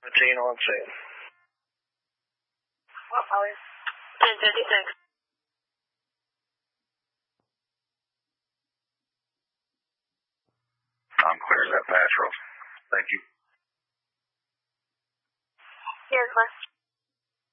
17 on scene. What hour? 10:56. I'm clear as that patrol. Thank you. Here, Claire.